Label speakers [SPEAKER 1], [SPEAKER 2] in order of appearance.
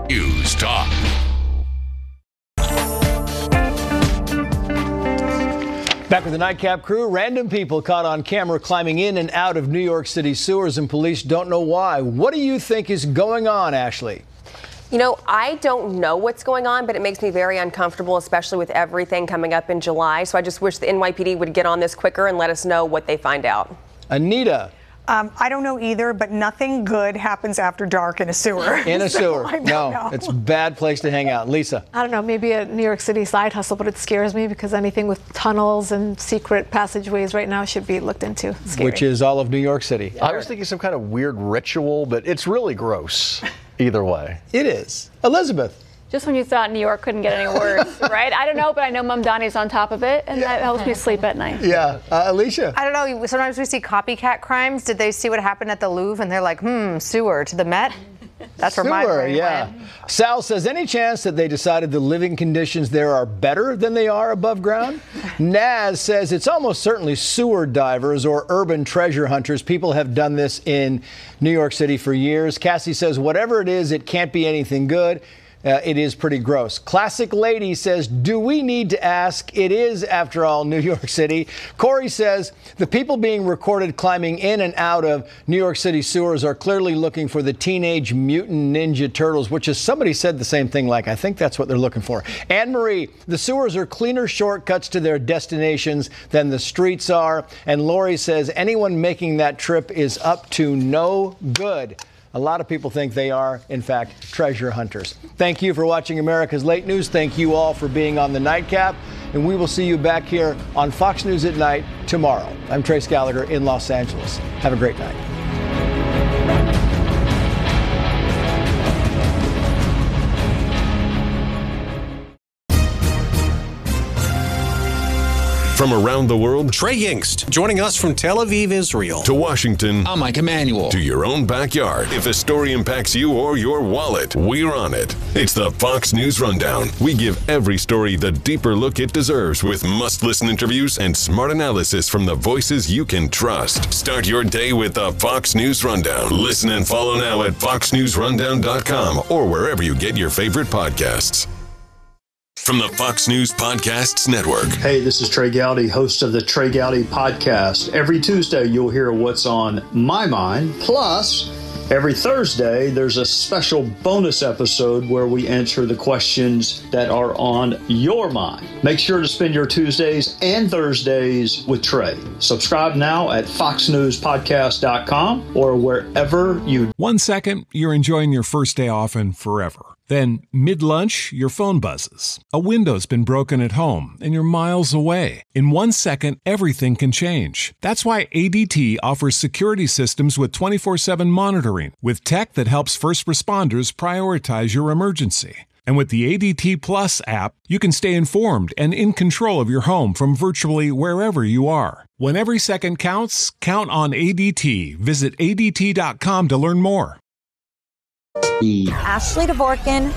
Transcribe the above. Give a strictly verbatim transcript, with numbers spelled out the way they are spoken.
[SPEAKER 1] News Talk.
[SPEAKER 2] Back with the Nightcap crew. Random people caught on camera climbing in and out of New York City sewers, and police don't know why. What do you think is going on, Ashley?
[SPEAKER 3] You know, I don't know what's going on, but it makes me very uncomfortable, especially with everything coming up in July. So I just wish the N Y P D would get on this quicker and let us know what they find out.
[SPEAKER 2] Anita.
[SPEAKER 4] Um, I don't know either, but nothing good happens after dark in a sewer.
[SPEAKER 2] In a
[SPEAKER 4] so
[SPEAKER 2] sewer. No,
[SPEAKER 4] know.
[SPEAKER 2] It's a bad place to hang out. Lisa.
[SPEAKER 5] I don't know, maybe a New York City side hustle, but it scares me because anything with tunnels and secret passageways right now should be looked into. Scary.
[SPEAKER 2] Which is all of New York City.
[SPEAKER 6] I was thinking some kind of weird ritual, but it's really gross either way.
[SPEAKER 2] It is. Elizabeth.
[SPEAKER 7] Just when you thought New York couldn't get any worse, right? I don't know, but I know Mom Donnie's on top of it, and that helps me sleep at night.
[SPEAKER 2] Yeah. Uh, Alicia.
[SPEAKER 8] I don't know. Sometimes we see copycat crimes. Did they see what happened at the Louvre and they're like, hmm, sewer to the Met? That's where my
[SPEAKER 2] Sewer,
[SPEAKER 8] brain
[SPEAKER 2] yeah.
[SPEAKER 8] went.
[SPEAKER 2] Sal says, any chance that they decided the living conditions there are better than they are above ground? Naz says, it's almost certainly sewer divers or urban treasure hunters. People have done this in New York City for years. Cassie says, whatever it is, it can't be anything good. Uh, it is pretty gross. Classic Lady says, do we need to ask? It is, after all, New York City. Corey says, the people being recorded climbing in and out of New York City sewers are clearly looking for the Teenage Mutant Ninja Turtles, which is, somebody said the same thing, like, I think that's what they're looking for. Anne Marie, the sewers are cleaner shortcuts to their destinations than the streets are. And Lori says, anyone making that trip is up to no good. A lot of people think they are, in fact, treasure hunters. Thank you for watching America's Late News. Thank you all for being on the Nightcap. And we will see you back here on Fox News at Night tomorrow. I'm Trace Gallagher in Los Angeles. Have a great night.
[SPEAKER 1] From around the world,
[SPEAKER 9] Trey Yingst, joining us from Tel Aviv, Israel.
[SPEAKER 1] To Washington,
[SPEAKER 10] I'm Mike Emanuel.
[SPEAKER 1] To your own backyard. If a story impacts you or your wallet, we're on it. It's the Fox News Rundown. We give every story the deeper look it deserves with must-listen interviews and smart analysis from the voices you can trust. Start your day with the Fox News Rundown. Listen and follow now at fox news rundown dot com or wherever you get your favorite podcasts. From the Fox News Podcasts Network.
[SPEAKER 11] Hey, this is Trey Gowdy, host of the Trey Gowdy Podcast. Every Tuesday, you'll hear what's on my mind. Plus, every Thursday, there's a special bonus episode where we answer the questions that are on your mind. Make sure to spend your Tuesdays and Thursdays with Trey. Subscribe now at fox news podcast dot com or wherever you...
[SPEAKER 12] One second, you're enjoying your first day off and forever. Then, mid-lunch, your phone buzzes. A window's been broken at home, and you're miles away. In one second, everything can change. That's why A D T offers security systems with twenty-four seven monitoring, with tech that helps first responders prioritize your emergency. And with the A D T Plus app, you can stay informed and in control of your home from virtually wherever you are. When every second counts, count on A D T. Visit A D T dot com to learn more.
[SPEAKER 13] Ashley Dvorkin